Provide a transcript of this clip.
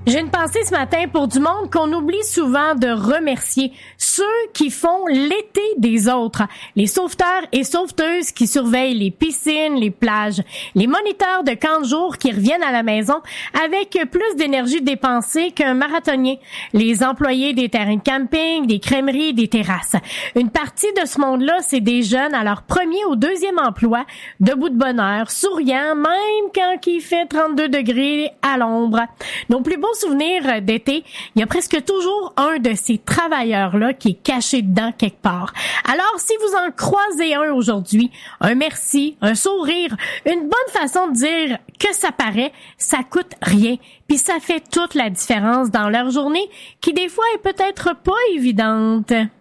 J'ai une pensée ce matin pour du monde qu'on oublie souvent de remercier. Ceux qui font l'été des autres. Les sauveteurs et sauveteuses qui surveillent les piscines, les plages. Les moniteurs de camp de jour qui reviennent à la maison avec plus d'énergie dépensée qu'un marathonien. Les employés des terrains de camping, des crèmeries, des terrasses. Une partie de ce monde-là, c'est des jeunes à leur premier ou deuxième emploi, debout de bonne heure, souriant, même quand il fait 32 degrés à l'ombre. Nos plus beaux souvenirs d'été, il y a presque toujours un de ces travailleurs-là qui est caché dedans quelque part. Alors, si vous en croisez un aujourd'hui, un merci, un sourire, une bonne façon de dire que ça paraît, ça coûte rien, puis ça fait toute la différence dans leur journée qui des fois est peut-être pas évidente.